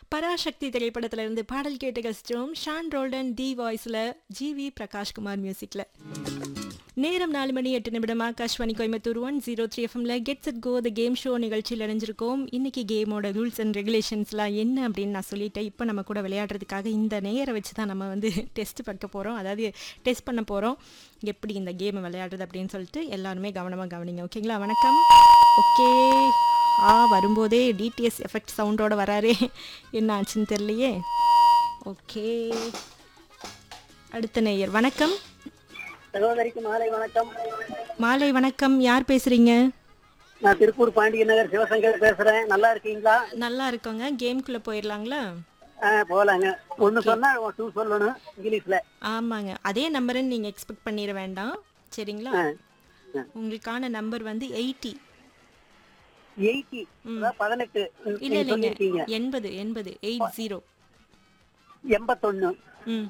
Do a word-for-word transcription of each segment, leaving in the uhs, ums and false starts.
பராசக்தி திரைப்படத்துல இருந்து பாடல் கேட்டு கசிச்சோம். ஷான் ரோல்டன் தி வாய்ஸ்ல, ஜிவி பிரகாஷ்குமார் மியூசிக்ல. நேரம் நாலு மணி எட்டு நிமிடம். Akashvani Coimbatore one zero three எஃப்எம்ல gets it go the game show நிகழ்ச்சியில் இணைஞ்சிருக்கோம். இன்னைக்கு கேமோட ரூல்ஸ் அண்ட் ரெகுலேஷன்ஸ்லாம் என்ன அப்படின்னு நான் சொல்லிட்டேன். இப்போ நம்ம கூட விளையாடுறதுக்காக இந்த நேரை வச்சு தான் நம்ம வந்து டெஸ்ட் பார்க்க போகிறோம், அதாவது டெஸ்ட் பண்ண போகிறோம் எப்படி இந்த கேமை விளையாடுறது அப்படின்னு சொல்லிட்டு. எல்லாருமே கவனமாக கவனிங்க, ஓகேங்களா? வணக்கம். ஓகே, ஆ வரும்போதே டிடிஎஸ் எஃபெக்ட் சவுண்டோட வராரே, என்ன ஆச்சுன்னு தெரியலையே. ஓகே, அடுத்த நேயர். வணக்கம். சகோதரிக்கு மாலை வணக்கம். மாலை வணக்கம். யார் பேசுறீங்க? நான் திருப்பூர் பாண்டியன் நகர் சிவசங்கர் பேசுறேன். நல்லா இருக்கீங்களா? நல்லா இருக்கோங்க. கேம்குள்ள போயிடலாங்களா? ஆ போலாங்க. ஒன்னு சொன்னா டூ சொல்லணும் இங்கிலீஷ்ல. ஆமாங்க, அதே நம்பர்னு நீங்க எக்ஸ்பெக்ட் பண்ணிட வேண்டாம், சரிங்களா? உங்களுக்கான நம்பர் வந்து எயிட்டி. எயிட்டி பதினெட்டு. இல்ல இல்லைங்க, எண்பது எண்பது எயிட் ஜீரோ எண்பத்தொன்னு. ம்,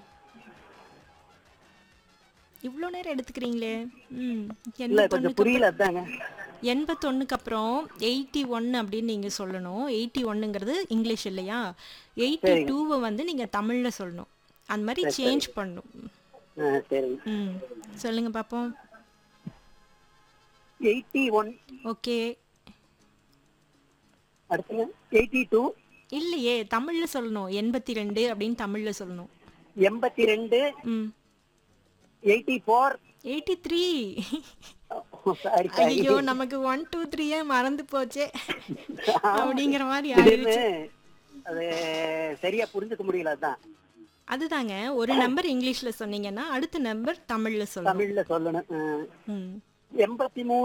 இவ்வளோ நேரம் எடுத்துக்கிறீங்களே. ம், புரியல. அதாங்க எண்பத்தொன்னுக்கு அப்புறம் எயிட்டி ஒன்னு அப்படின்னு நீங்க சொல்லணும். எயிட்டி ஒன்னுங்கிறது இங்கிலீஷ் இல்லையா? எயிட்டி டூவை வந்து நீங்க தமிழ்ல சொல்லணும். அந்த மாதிரி சேஞ்ச் பண்ணும். ம், சொல்லுங்க பாப்போம். Eighty one. ஓகே. அடுத்து எயிட்டி டூ. இல்லையே, தமிழ்ல சொல்லணும். எண்பத்தி ரெண்டு அப்படின்னு தமிழ்ல சொல்லணும். எண்பத்தி ரெண்டு. ம், எயிட்டி ஃபோர். Eighty three. ஐயோ, நமக்கு ஒன் டூ த்ரீயே மறந்து போச்சே அப்படிங்கிற மாதிரி ஆயிடுச்சு. அது சரியா புரிஞ்சுக்க முடியல. அதான் அதுதாங்க, ஒரு நம்பர் இங்கிலீஷ்ல சொன்னீங்கன்னா அடுத்த நம்பர் தமிழ்ல சொல்லணும். தமிழ்ல சொல்லணும். எண்பத்தி மூணு.